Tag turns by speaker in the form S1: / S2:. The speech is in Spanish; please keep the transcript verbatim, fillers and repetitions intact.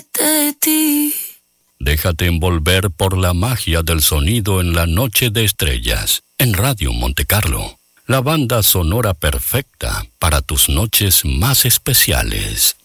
S1: de ti.
S2: Déjate envolver por la magia del sonido en la noche de estrellas, en Radio Monte Carlo. La banda sonora perfecta para tus noches más especiales.